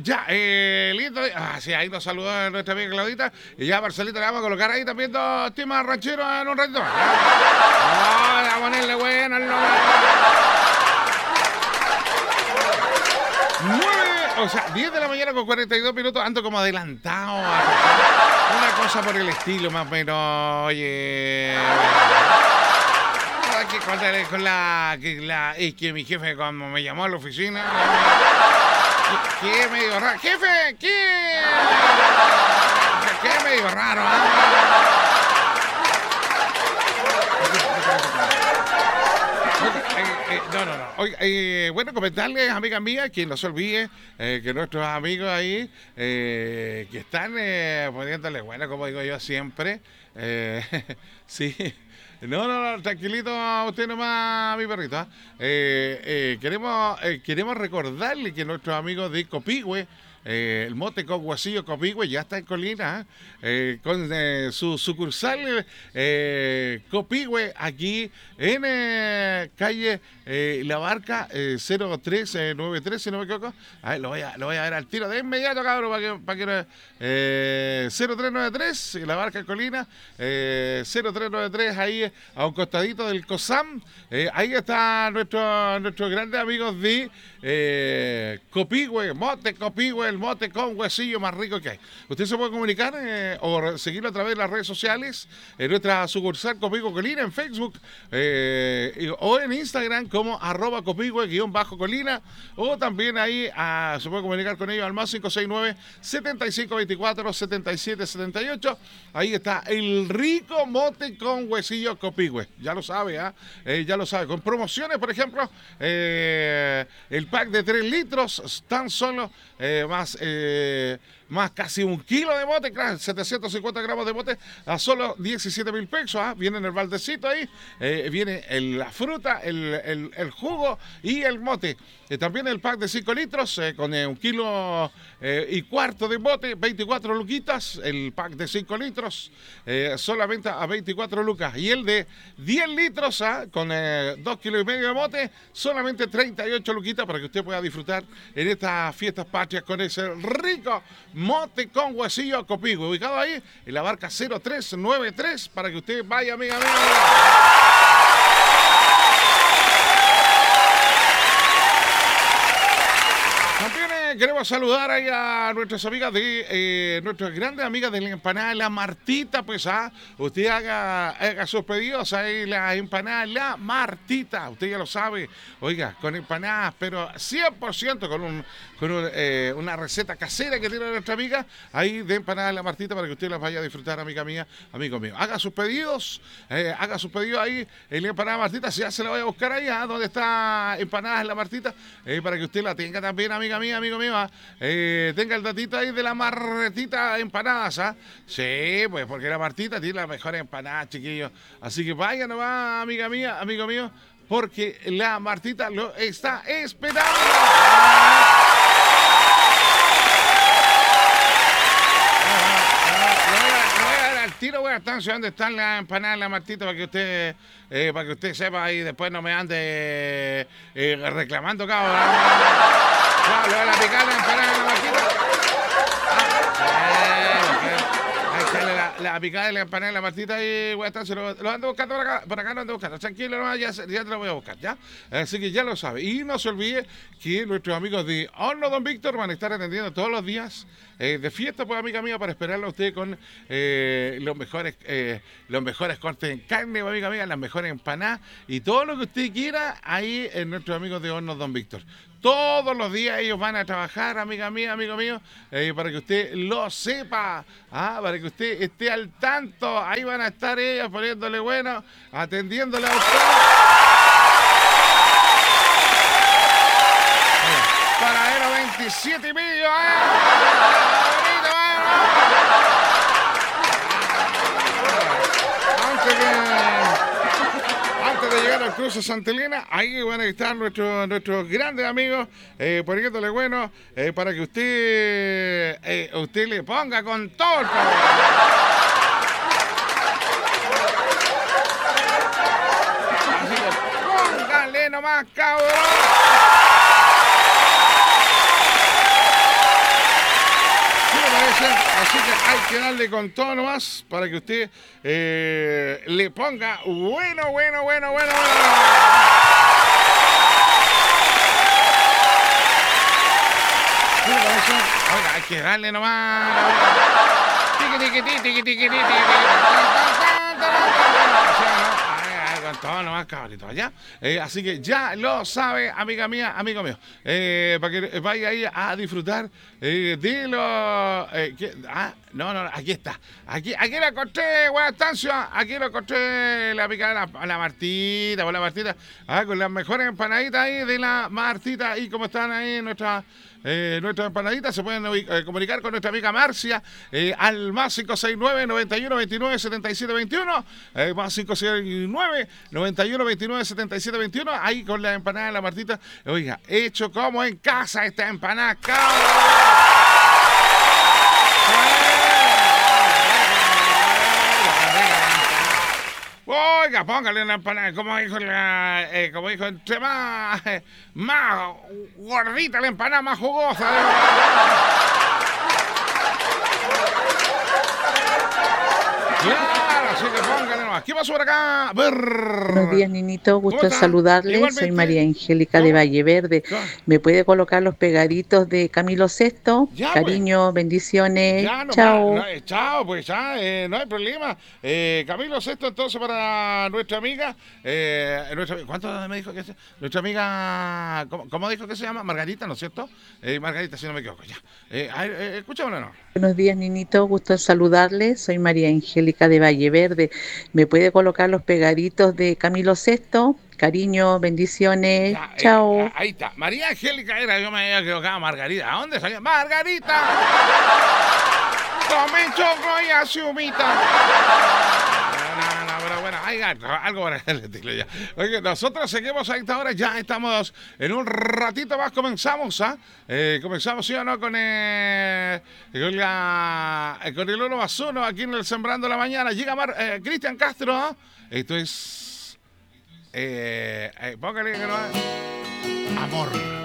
Ya, listo. Sí, ahí nos saludó nuestra amiga Claudita. Y ya, Marcelito, le vamos a colocar ahí también dos temas rancheros en un ratito más. Vamos a ponerle bueno al nombre. 10 de la mañana con 42 minutos, ando como adelantado. Una cosa por el estilo, más o menos. Oye. Hay que contarle con es que mi jefe cuando me llamó a la oficina. ¿Qué me dijo raro? ¡Jefe! ¿Qué me dijo raro? No. Oiga, bueno, comentarles, amigas mías, que no se olvide que nuestros amigos ahí que están poniéndole, bueno, como digo yo siempre, sí. No, tranquilito usted nomás, mi perrito. Queremos recordarle que nuestros amigos de Copihue, el mote con Guasillo Copihue ya está en Colina, con su sucursal Copihue aquí en calle La Barca 0393, si no me equivoco. A ver, lo voy a ver al tiro de inmediato, cabrón, para que 0393, La Barca en Colina, 0393, ahí a un costadito del COSAM. Ahí está nuestros grandes amigos de Copihue, mote Copihue, el mote con huesillo más rico que hay. Usted se puede comunicar o seguirlo a través de las redes sociales en nuestra sucursal Copihue Colina en Facebook o en Instagram como @Copihue_Colina, o también ahí se puede comunicar con ellos al más 569-7524-7778. Ahí está el rico mote con huesillo Copihue. Ya lo sabe, ya lo sabe. Con promociones, por ejemplo, el pack de 3 litros, tan solo más casi 1 kilo de mote, claro, 750 gramos de mote a solo 17,000 pesos. Viene en el baldecito ahí, viene la fruta, el jugo y el mote. También el pack de 5 litros con 1 kilo y cuarto de mote, 24 luquitas. El pack de 5 litros solamente a 24 lucas. Y el de 10 litros con 2,5 kilos de mote, solamente 38 luquitas, para que usted pueda disfrutar en estas fiestas patrias con ese rico mote con huesillo Copihue, ubicado ahí en La Barca 0393, para que usted vaya, amiga. También queremos saludar ahí a nuestras amigas nuestras grandes amigas de la empanada La Martita, pues usted haga sus pedidos ahí, la empanada La Martita, usted ya lo sabe, oiga, con empanadas, pero 100% con una receta casera que tiene nuestra amiga ahí de empanada La Martita, para que usted las vaya a disfrutar, amiga mía, amigo mío. Haga sus pedidos ahí en la empanada Martita, si ya se la voy a buscar ahí, donde está empanadas La Martita, para que usted la tenga también, amiga mía, amigo mío. Tenga el datito ahí de la Martita empanadas, Sí, pues porque la Martita tiene las mejores empanadas, chiquillos. Así que vaya nomás, amiga mía, amigo mío, porque la Martita lo está esperando. Tiro, voy a estar donde están las empanadas de La Martita, para que usted sepa y después no me ande reclamando, cabrón. Claro, le van a picar la empanada de La Martita. Ahí sale la picada de la empanada de La Martita y voy a estar, lo ando buscando por acá no ando buscando. Tranquilo, no, ya te lo voy a buscar, ¿ya? Así que ya lo sabe. Y no se olvide que nuestros amigos de Horno Don Víctor van a estar atendiendo todos los días de fiesta, pues, amiga mía, para esperarlo a usted con los mejores cortes en carne, pues, amiga mía, las mejores empanadas y todo lo que usted quiera ahí en nuestros amigos de Horno Don Víctor. Todos los días ellos van a trabajar, amiga mía, amigo mío, para que usted lo sepa, para que usted esté al tanto. Ahí van a estar ellos poniéndole bueno, atendiéndole a usted. Paradero 27 y medio, Antes de llegar al cruce Santa Elena, ahí van a estar nuestros grandes amigos poniéndole bueno, para que usted le ponga con todo el poder. Así que póngale nomás, cabrón. Así que hay que darle con todo nomás para que usted le ponga bueno. Oiga, hay que darle nomás. Con todo nomás, cabrito, ¿ya? Así que ya lo sabe, amiga mía, amigo mío. Para que vaya ahí a disfrutar de los... no, aquí está. Aquí lo encontré, buena estancia. Aquí lo encontré, la picada, la Martita, con la Martita. Con las mejores empanaditas ahí de la Martita. Y como están ahí nuestras empanaditas, se pueden comunicar con nuestra amiga Marcia al más 569-9129-7721, más 569-9129-7721, ahí con la empanada de la Martita. Oiga, hecho como en casa esta empanada, Oiga, póngale una empanada, como dijo entre más gordita la empanada, más jugosa. Claro, así que póngale nomás. ¿Qué pasó por acá? Buenos días, Ninito. Gusto en saludarle. Igualmente. Soy María Angélica de Valle Verde. ¿Me puede colocar los pegaditos de Camilo Sesto? Ya, Cariño, pues. bendiciones. Ya, no, Chao. chao, pues ya, no hay problema. Camilo Sesto, entonces, para nuestra amiga. ¿Cuánto me dijo que es? Nuestra amiga, ¿cómo dijo que se llama? Margarita, ¿no es cierto? Margarita, si no me equivoco, ya. Escúchamelo, ¿no? Buenos días, Ninito. Gusto en saludarle. Soy María Angélica de Valle Verde. ¿Me puede colocar los pegaditos de Camilo Sesto? Cariño, bendiciones. Ya, Chao. ahí está. María Angélica era, yo me había equivocado. Margarita. ¿A dónde salió? ¡Margarita! ¡Come choclo y azumita! No, pero bueno, hay algo para el estilo ya. Oye, nosotros seguimos a esta hora, ya estamos en un ratito más, comenzamos, comenzamos, ¿sí o no? Con el 1 más 1 aquí en el Sembrando la Mañana. Llega Cristian Castro, ¿no? Esto es... póngale que no... Amor.